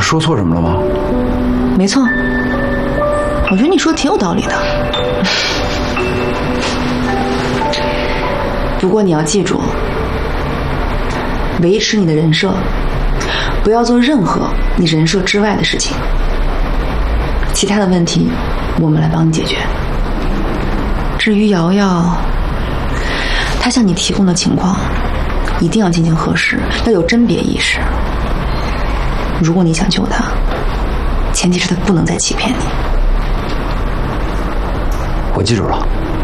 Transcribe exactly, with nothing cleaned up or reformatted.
说错什么了吗？ 没错，我觉得你说的挺有道理的。不过你要记住，维持你的人设，不要做任何你人设之外的事情。其他的问题，我们来帮你解决。至于瑶瑶，她向你提供的情况，一定要进行核实，要有甄别意识。如果你想救她，前提是她不能再欺骗你。 我记住了。